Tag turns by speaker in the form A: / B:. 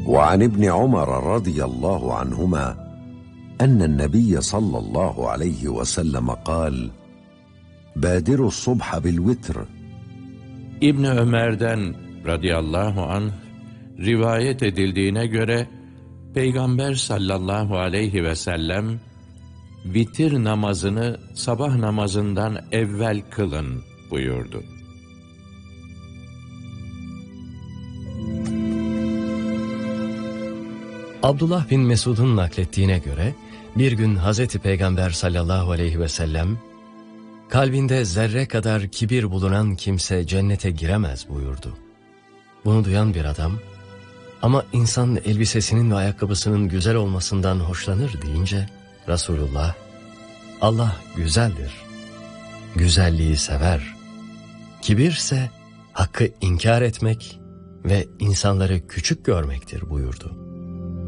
A: وعن ابن عمر رضي الله عنهما أن النبي صلى الله عليه وسلم قال: بادروا الصبح بالوتر.
B: İbn Ömer'den radıyallahu anh rivayet edildiğine göre Peygamber sallallahu aleyhi ve sellem vitir namazını sabah namazından evvel kılın buyurdu.
C: Abdullah bin Mesud'un naklettiğine göre bir gün Hazreti Peygamber sallallahu aleyhi ve sellem kalbinde zerre kadar kibir bulunan kimse cennete giremez buyurdu. Bunu duyan bir adam, ama insan elbisesinin ve ayakkabısının güzel olmasından hoşlanır deyince Resulullah, Allah güzeldir, güzelliği sever. Kibirse hakkı inkar etmek ve insanları küçük görmektir buyurdu.